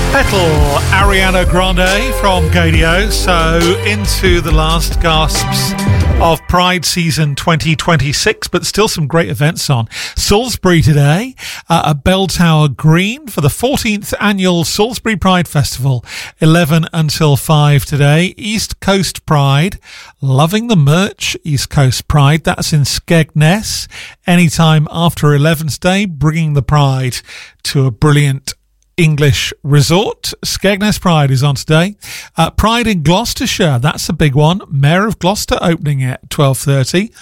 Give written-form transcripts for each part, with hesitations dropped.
Petal, Ariana Grande from Gadio. So into the last gasps of Pride season 2026, but still some great events on. Salisbury today, at Bell Tower Green for the 14th annual Salisbury Pride Festival, 11 until 5 today. East Coast Pride, loving the merch, East Coast Pride, that's in Skegness, anytime after 11's Day, bringing the pride to a brilliant English resort. Skegness Pride is on today. Pride in Gloucestershire, that's a big one. Mayor of Gloucester opening at 12:30.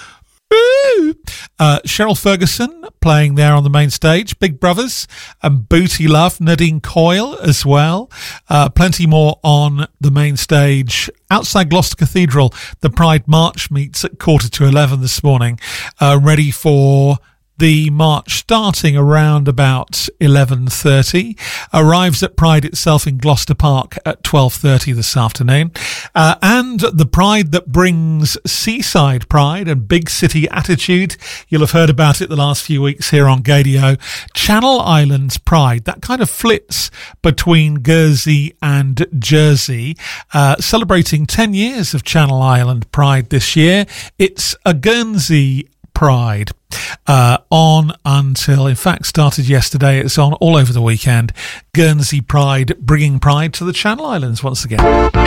Cheryl Ferguson playing there on the main stage. Big Brothers and Booty Love, Nadine Coyle as well. Plenty more on the main stage. Outside Gloucester Cathedral, the Pride March meets at 11:15 this morning, ready for the march starting around about 11:30, arrives at Pride itself in Gloucester Park at 12:30 this afternoon. And the Pride that brings seaside pride and big city attitude. You'll have heard about it the last few weeks here on Gadio. Channel Islands Pride, that kind of flits between Guernsey and Jersey, celebrating 10 years of Channel Island Pride this year. It's a Guernsey Pride on until, in fact, started yesterday. It's on all over the weekend. Guernsey Pride, bringing pride to the Channel Islands once again.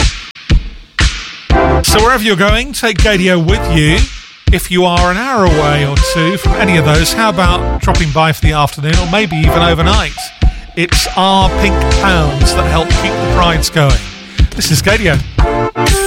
So wherever you're going, take Gadio with you. If you are an hour away or two from any of those, how about dropping by for the afternoon or maybe even overnight? It's our pink pounds that help keep the prides going. This is Gadio.